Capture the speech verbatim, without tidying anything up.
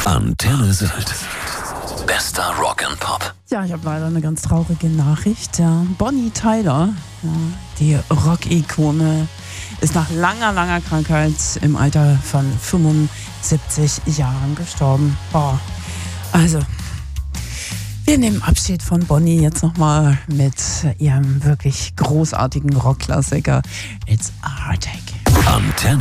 Antenne Sylt. Bester Rock and Pop. Ja, ich habe leider eine ganz traurige Nachricht. Ja, Bonnie Tyler, ja, die Rock-Ikone, ist nach langer, langer Krankheit im Alter von fünfundsiebzig Jahren gestorben. Boah. Also, wir nehmen Abschied von Bonnie jetzt nochmal mit ihrem wirklich großartigen Rockklassiker It's a Heartache. Antenne.